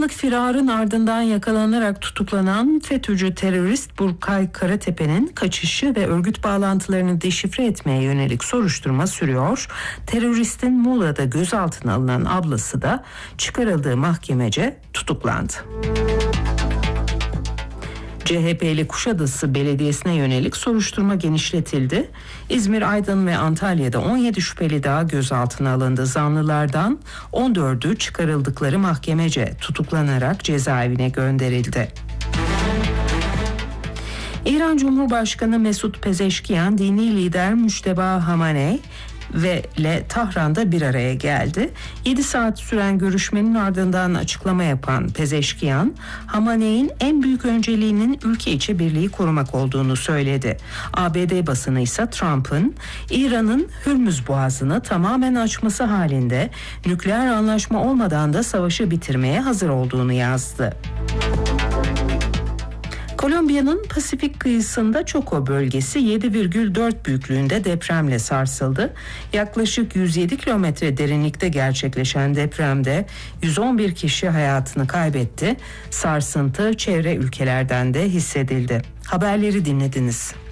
yıllık firarın ardından yakalanarak tutuklanan FETÖ'cü terörist Burkay Karatepe'nin kaçışı ve örgüt bağlantılarını deşifre etmeye yönelik soruşturma sürüyor. Teröristin Muğla'da gözaltına alınan ablası da çıkarıldığı mahkemece tutuklandı. CHP'li Kuşadası Belediyesi'ne yönelik soruşturma genişletildi. İzmir, Aydın ve Antalya'da 17 şüpheli daha gözaltına alındı. Zanlılardan 14'ü çıkarıldıkları mahkemece tutuklanarak cezaevine gönderildi. İran Cumhurbaşkanı Mesut Pezeşkiyan, dini lider Müşteba Hamaney ile Tahran'da bir araya geldi. 7 saat süren görüşmenin ardından açıklama yapan Pezeşkiyan, Hamaney'in en büyük önceliğinin ülke içi birliği korumak olduğunu söyledi. ABD basını ise Trump'ın İran'ın Hürmüz Boğazı'nı tamamen açması halinde nükleer anlaşma olmadan da savaşı bitirmeye hazır olduğunu yazdı. Kolombiya'nın Pasifik kıyısında Choco bölgesi 7,4 büyüklüğünde depremle sarsıldı. Yaklaşık 107 kilometre derinlikte gerçekleşen depremde 111 kişi hayatını kaybetti. Sarsıntı çevre ülkelerden de hissedildi. Haberleri dinlediniz.